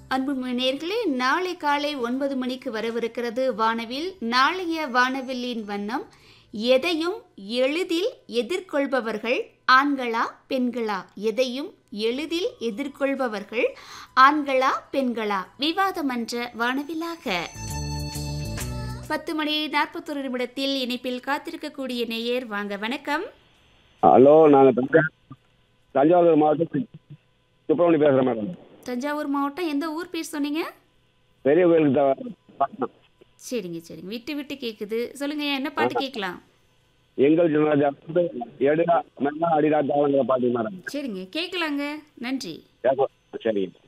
அன்பு நேயர்களே, நாளை காலை 9 மணிக்கு வரவிருக்கிறது வானவில். நாளைய வானவில்லின் வண்ணம் எதையும் எளிதில் எதிர்கொள்பவர்கள் ஆண்களா பெண்களா? எதையும் எளிதில் எதிர்கொள்பவர்கள் ஆண்களா பெண்களா? விவாதமன்ற வானவிலாக 10 மணி 41 நிமிடத்தில் இணைப்பில் காத்திருக்கக்கூடிய நேயர் வாங்க. வணக்கம். ஹலோ, நாங்கள் தஞ்சாவூர் மாவட்டம் சுப்பிரமணி பேசுகிறேன் மேடம். தஞ்சாவூர் மாவட்டம் எந்த ஊர் பேர் சொன்னீங்க? பெரிய கோயிலுக்கு பட்டணம். சரிங்க சரிங்க, விட்டு விட்டு கேட்குது. சொல்லுங்க, என்ன பாட்டு கேட்கலாம்? எங்கள் ஜனராஜா வந்து எடுடா மென்னா அடிடா தாளங்கிற பாட்டு மேடம். சரிங்க, கேட்கலாங்க. நன்றி. சரிங்க.